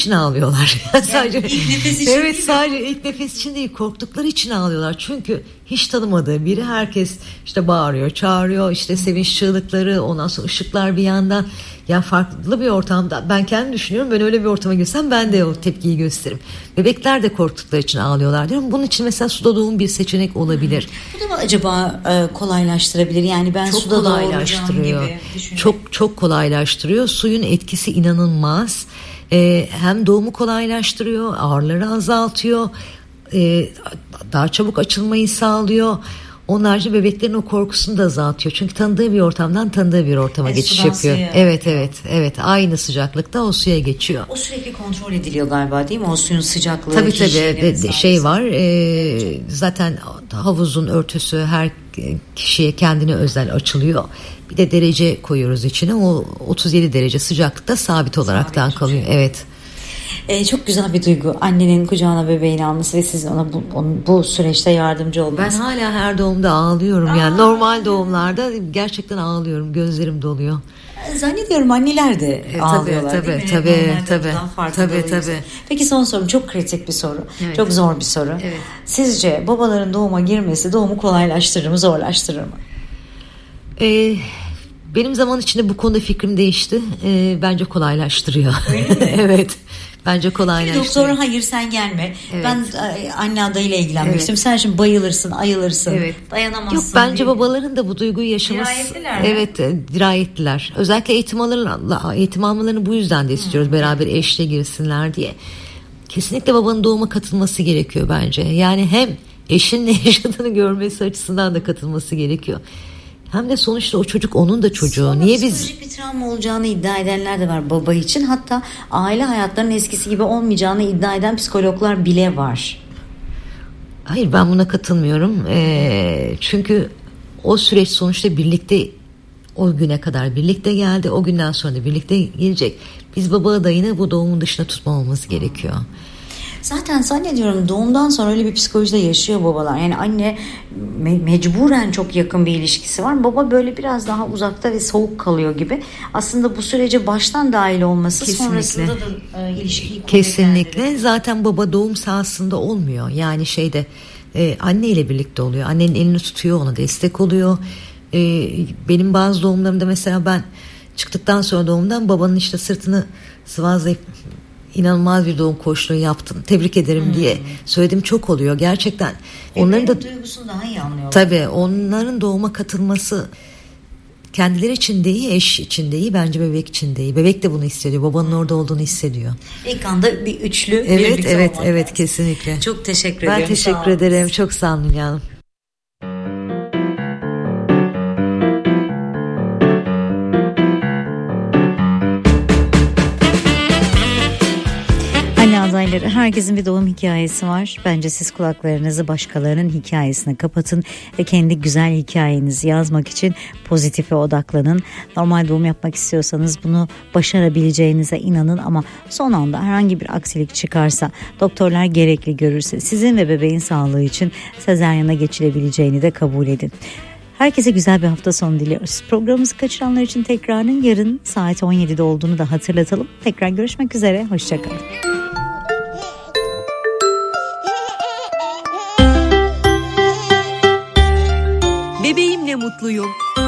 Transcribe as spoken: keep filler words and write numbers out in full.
için ağlıyorlar. Yani sadece ilk nefes için. Evet, sadece ilk nefes için değil, korktukları için ağlıyorlar. Çünkü hiç tanımadığı biri, herkes işte bağırıyor, çağırıyor, işte sevinç çığlıkları, ondan sonra ışıklar bir yandan. Ya farklı bir ortamda, ben kendim düşünüyorum, ben öyle bir ortama girsem ben de o tepkiyi gösteririm. Bebekler de korktukları için ağlıyorlar diyorum. Bunun için mesela suda doğum bir seçenek olabilir. Bu da mı acaba e, kolaylaştırabilir? Yani ben çok suda doğuracağım gibi düşünüyorum. Çok çok kolaylaştırıyor. Suyun etkisi inanılmaz. Ee, hem doğumu kolaylaştırıyor, ağrıları azaltıyor, ee, daha çabuk açılmayı sağlıyor. Onlarca bebeklerin o korkusunu da azaltıyor. Çünkü tanıdığı bir ortamdan tanıdığı bir ortama evet, geçiş yapıyor. Suya. Evet evet evet aynı sıcaklıkta o suya geçiyor. O sürekli kontrol ediliyor galiba, değil mi? O suyun sıcaklığı. Tabii tabii de, şey var. E, zaten havuzun örtüsü her kişiye kendine özel açılıyor. Bir de derece koyuyoruz içine. O otuz yedi derece sıcaklıkta sabit olaraktan kalıyor. Evet. Ee, çok güzel bir duygu. Annenin kucağına bebeğini alması ve sizin ona bu, onun, bu süreçte yardımcı olması. Ben hala her doğumda ağlıyorum. Aa. Yani normal doğumlarda gerçekten ağlıyorum. Gözlerim doluyor. Zannediyorum anneler de e, ağlıyorlar tabii, değil mi? Tabii tabii tabii. tabii. Peki son sorum çok kritik bir soru. Evet. Çok zor bir soru. Evet. Sizce babaların doğuma girmesi doğumu kolaylaştırır mı, zorlaştırır mı? Eee Benim zaman içinde bu konuda fikrim değişti. Ee, bence kolaylaştırıyor. Öyle mi? Evet. Bence kolaylaştırıyor. Doktora hayır sen gelme. Evet. Ben anne adayıyla ilgilenmek evet. istiyorum. Sen şimdi bayılırsın, ayılırsın. Evet. Dayanamazsın. Yok, bence diye. Babaların da bu duyguyu yaşaması. Dirayetliler mi? Evet, dirayetliler. Özellikle eğitim almalarını, eğitim almalarını bu yüzden de istiyoruz. Hmm. Beraber eşle girsinler diye. Kesinlikle babanın doğuma katılması gerekiyor bence. Yani hem eşin ne yaşadığını görmesi açısından da katılması gerekiyor. Hem de sonuçta o çocuk onun da çocuğu. Sonra niye biz psikolojik bir travma olacağını iddia edenler de var baba için. Hatta aile hayatlarının eskisi gibi olmayacağını iddia eden psikologlar bile var. Hayır, ben buna katılmıyorum. Ee, çünkü o süreç sonuçta birlikte, o güne kadar birlikte geldi. O günden sonra da birlikte gelecek. Biz baba adayını bu doğumun dışına tutmamamız gerekiyor. Zaten zannediyorum doğumdan sonra öyle bir psikolojide yaşıyor babalar. Yani anne me- mecburen çok yakın bir ilişkisi var. Baba böyle biraz daha uzakta ve soğuk kalıyor gibi. Aslında bu sürece baştan dahil olması kesinlikle. Sonrasında da e, ilişkiyi kesinlikle. Zaten baba doğum sahasında olmuyor. Yani şeyde e, anne ile birlikte oluyor. Annenin elini tutuyor, ona destek oluyor. E, benim bazı doğumlarımda mesela ben çıktıktan sonra doğumdan babanın işte sırtını sıvazlayıp İnanılmaz bir doğum koçluğu yaptın, tebrik ederim hmm. diye söyledim, çok oluyor gerçekten. E onların da duygusunu daha iyi anlıyorlar. Tabii onların doğuma katılması kendileri için de iyi, eş için de iyi, bence bebek için de iyi. Bebek de bunu hissediyor, babanın orada olduğunu hissediyor. İlk anda bir üçlü evet, birlikte evet, olmak evet, lazım. kesinlikle. Çok teşekkür ben ederim. Ben teşekkür ederim. Çok sağ olun Hülya Hanım. Adayları, herkesin bir doğum hikayesi var. Bence siz kulaklarınızı başkalarının hikayesine kapatın ve kendi güzel hikayenizi yazmak için pozitife odaklanın. Normal doğum yapmak istiyorsanız bunu başarabileceğinize inanın ama son anda herhangi bir aksilik çıkarsa, doktorlar gerekli görürse sizin ve bebeğin sağlığı için sezaryana geçilebileceğini de kabul edin. Herkese güzel bir hafta sonu diliyoruz. Programımızı kaçıranlar için tekrarın yarın saat on yedide olduğunu da hatırlatalım. Tekrar görüşmek üzere. Hoşçakalın. Bebeğimle mutluyum.